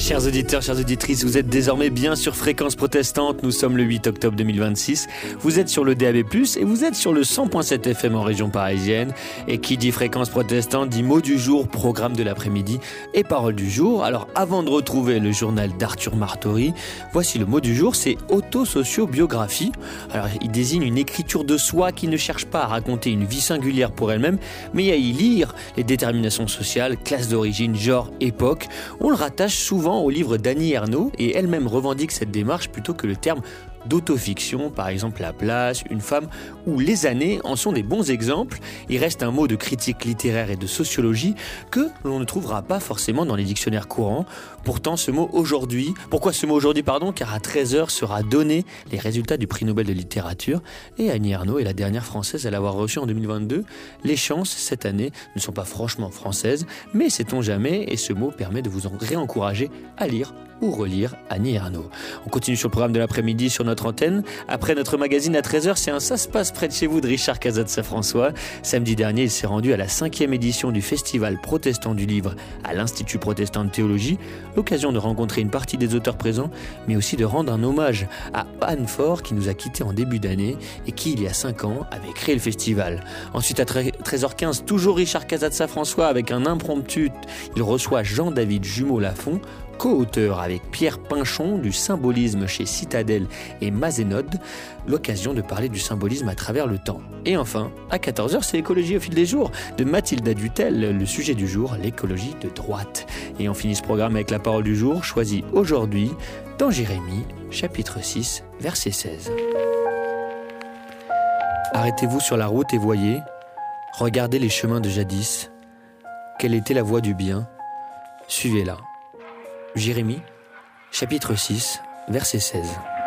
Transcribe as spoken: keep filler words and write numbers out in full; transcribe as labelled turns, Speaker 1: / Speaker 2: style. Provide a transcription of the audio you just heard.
Speaker 1: Chers auditeurs, chères auditrices, vous êtes désormais bien sur Fréquence Protestante. Nous sommes le huit octobre deux mille vingt-six. Vous êtes sur le D A B plus, et vous êtes sur le cent point sept F M en région parisienne. Et qui dit Fréquence Protestante dit mot du jour, programme de l'après-midi et parole du jour. Alors avant de retrouver le journal d'Arthur Martori, voici le mot du jour, c'est autosociobiographie. Alors il désigne une écriture de soi qui ne cherche pas à raconter une vie singulière pour elle-même, mais à y lire les déterminations sociales, classes d'origine, genre, époque. On le rattache souvent au livre d'Annie Ernaux et elle-même revendique cette démarche plutôt que le terme d'autofiction, par exemple La Place, Une femme ou Les années en sont des bons exemples. Il reste un mot de critique littéraire et de sociologie que l'on ne trouvera pas forcément dans les dictionnaires courants. Pourtant ce mot aujourd'hui, pourquoi ce mot aujourd'hui pardon car à treize heures sera donné les résultats du prix Nobel de littérature et Annie Ernaux est la dernière française à l'avoir reçu en deux mille vingt-deux. Les chances cette année ne sont pas franchement françaises, mais sait-on jamais, et ce mot permet de vous en réencourager à lire ou relire Annie Ernaux. On continue sur le programme de l'après-midi sur notre antenne. Après notre magazine à treize heures, c'est un Ça se passe près de chez vous de Richard Cazat-Saint-François. Samedi dernier, il s'est rendu à la cinquième édition du Festival protestant du livre à l'Institut protestant de théologie. L'occasion de rencontrer une partie des auteurs présents, mais aussi de rendre un hommage à Anne Faure qui nous a quittés en début d'année et qui, il y a cinq ans, avait créé le festival. Ensuite, à treize heures quinze, toujours Richard Cazat-Saint-François avec un impromptu. Il reçoit Jean-David Jumeau-Lafont, co-auteur avec Pierre Pinchon du symbolisme chez Citadel et Mazénode, l'occasion de parler du symbolisme à travers le temps. Et enfin, à quatorze heures, c'est l'écologie au fil des jours de Mathilda Dutel, le sujet du jour, l'écologie de droite. Et on finit ce programme avec la parole du jour, choisie aujourd'hui dans Jérémie, chapitre six, verset seize. Arrêtez-vous sur la route et voyez, regardez les chemins de jadis. Quelle était la voie du bien? Suivez-la. Jérémie, chapitre six, verset seize.